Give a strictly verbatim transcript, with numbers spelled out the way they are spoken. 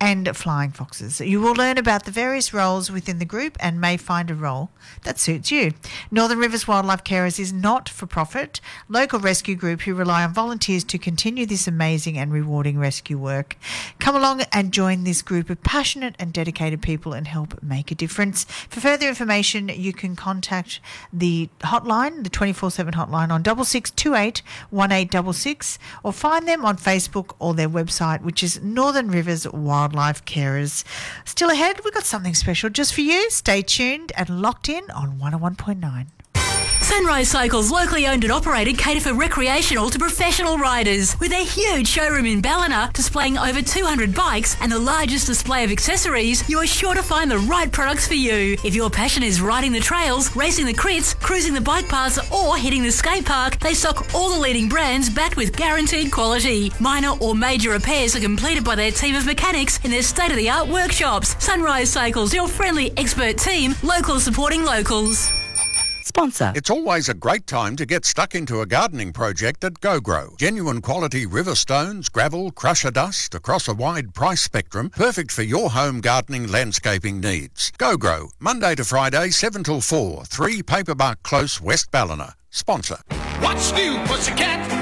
and Flying Foxes. You will learn about the various roles within the group and may find a role that suits you. Northern Rivers Wildlife Carers is not for profit, local rescue group who rely on volunteers to continue this amazing and rewarding rescue work. Come along and join this group of passionate and dedicated people and help make a difference. For further information, you can contact the hotline, the twenty-four seven hotline on six six two eight one eight six six, or find them on Facebook or their website, which is Northern Rivers Wildlife Carers. Still ahead, we've got something special just for you. Stay tuned and locked in on one oh one point nine. Sunrise Cycles, locally owned and operated, cater for recreational to professional riders. With a huge showroom in Ballina displaying over two hundred bikes and the largest display of accessories, you are sure to find the right products for you. If your passion is riding the trails, racing the crits, cruising the bike paths or hitting the skate park, they stock all the leading brands backed with guaranteed quality. Minor or major repairs are completed by their team of mechanics in their state-of-the-art workshops. Sunrise Cycles, your friendly expert team, locals supporting locals. Sponsor. It's always a great time to get stuck into a gardening project at GoGrow. Genuine quality river stones, gravel, crusher dust across a wide price spectrum, perfect for your home gardening landscaping needs. GoGrow, Monday to Friday, seven till four, three Paperbark Close, West Ballina. Sponsor. What's new, Pussycat?